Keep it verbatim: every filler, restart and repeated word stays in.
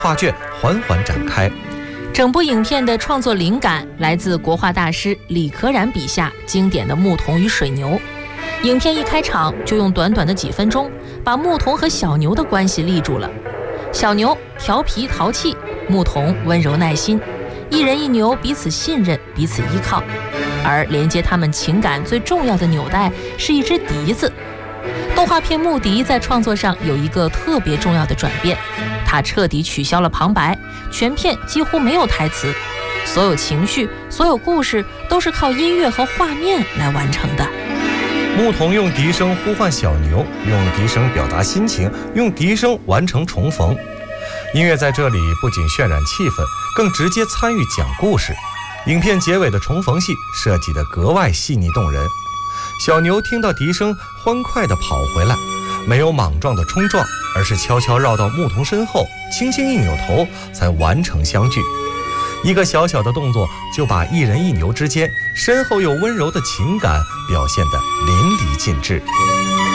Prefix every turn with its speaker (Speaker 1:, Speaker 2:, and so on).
Speaker 1: 画卷缓缓展开。
Speaker 2: 整部影片的创作灵感来自国画大师李可染笔下经典的牧童与水牛。影片一开场就用短短的几分钟把牧童和小牛的关系立住了。小牛调皮淘气，牧童温柔耐心，一人一牛彼此信任，彼此依靠。而连接他们情感最重要的纽带是一只笛子。动画片《牧笛》在创作上有一个特别重要的转变，它彻底取消了旁白，全片几乎没有台词，所有情绪、所有故事都是靠音乐和画面来完成的。
Speaker 1: 牧童用笛声呼唤小牛，用笛声表达心情，用笛声完成重逢。音乐在这里不仅渲染气氛，更直接参与讲故事。影片结尾的重逢戏设计得格外细腻动人。小牛听到笛声，欢快地跑回来，没有莽撞的冲撞，而是悄悄绕到牧童身后，轻轻一扭头，才完成相聚。一个小小的动作，就把一人一牛之间深厚又温柔的情感表现得淋漓尽致。